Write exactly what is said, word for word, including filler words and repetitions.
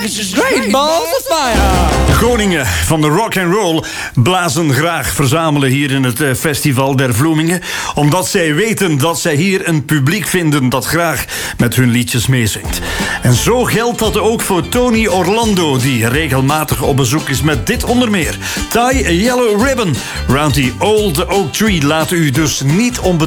This is great balls of fire. De koningen van de rock and roll blazen graag verzamelen hier in het eh, Festival der Vloemingen, omdat zij weten dat zij hier een publiek vinden dat graag met hun liedjes meezingt. En zo geldt dat ook voor Tony Orlando, die regelmatig op bezoek is met dit onder meer. Tie a yellow ribbon round the old oak tree. Laat u dus niet onbetrouwbaar